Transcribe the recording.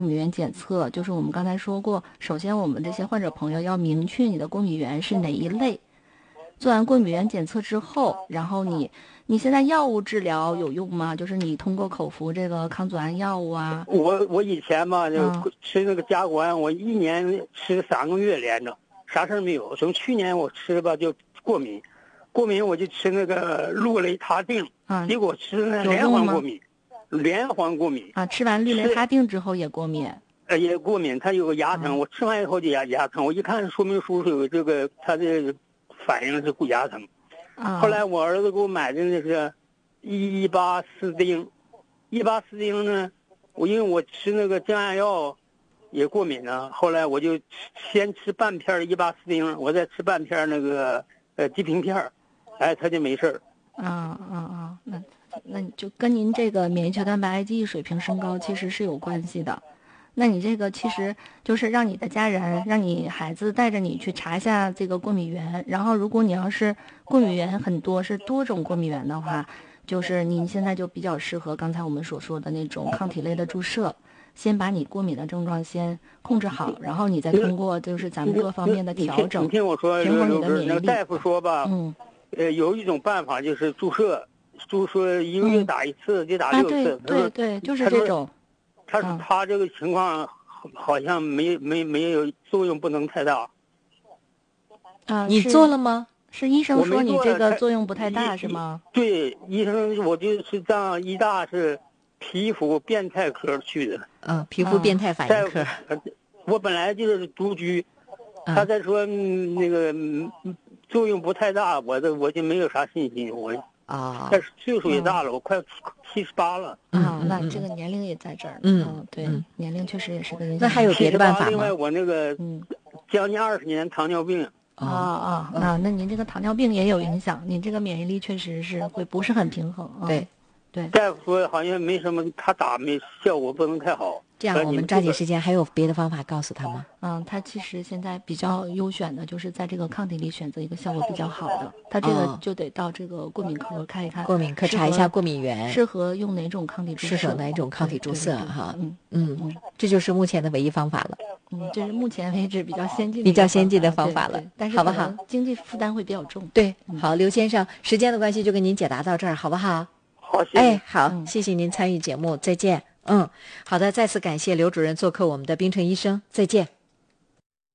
敏原检测，就是我们刚才说过，首先我们这些患者朋友要明确你的过敏源是哪一类。做完过敏原检测之后，然后你现在药物治疗有用吗？就是你通过口服这个抗组胺药物啊。 我以前吧就吃那个甲钴胺，我一年吃3个月连着，啥事儿没有。从去年我吃吧就过敏我就吃那个氯雷他定，结果吃那连环过敏啊，吃完氯雷他定之后也过敏。 也过敏，它有个牙疼，我吃完以后就牙疼，我一看说明书是有这个，它的反应是牙疼。后来我儿子给我买的那是184丁，184丁呢，因为我吃那个降压药也过敏了，后来我就先吃半片184丁，我再吃半片那个地平片，它就没事儿。 那就跟您这个免疫球蛋白 IgE 水平升高其实是有关系的。那你这个其实就是让你的家人，让你孩子带着你去查一下这个过敏源，然后如果你要是过敏源很多，是多种过敏源的话，就是您现在就比较适合刚才我们所说的那种抗体类的注射，先把你过敏的症状先控制好，然后你再通过就是咱们各方面的调整， 你听我说， 平衡你的免疫力。 那个大夫说吧，有一种办法就是注射1个月打1次，就打6次。 对，就是这种。 他这个情况好像没有作用，不能太大。 你做了吗？ 是医生说你这个作用不太大是吗？ 对，医生我就是上医大是皮肤变态科去的。 皮肤变态反应科。 我本来就是独居，他再说那个作用不太大，我就没有啥信心。但是岁数也大了，我快78了。 那这个年龄也在这儿。对，年龄确实也是个影响。 那还有别的办法吗？ 另外我那个将近20年糖尿病。 那您这个糖尿病也有影响，您这个免疫力确实是会不是很平衡。对。 大夫说好像没什么，他打效果不能太好。 这样我们抓紧时间，还有别的方法告诉他吗？ 他其实现在比较优选的就是在这个抗体里选择一个效果比较好的，他这个就得到这个过敏科看一看， 过敏科查一下过敏源， 适合用哪种抗体注射， 适合哪种抗体注射哈。这就是目前的唯一方法了。 这是目前为止比较先进的方法了， 但是好不好？ 经济负担会比较重。 对，好，刘先生，时间的关系就跟您解答到这儿，好不好？ 好，谢谢。 好，谢谢您参与节目，再见。好的，再次感谢刘主任做客我们的冰城医生，再见。